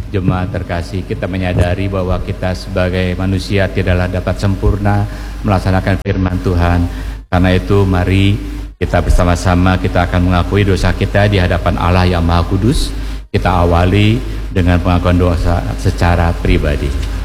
Jemaat terkasih, kita menyadari bahwa kita sebagai manusia tidaklah dapat sempurna melaksanakan firman Tuhan. Karena itu mari kita bersama-sama kita akan mengakui dosa kita di hadapan Allah yang Maha Kudus. Kita awali dengan pengakuan dosa secara pribadi.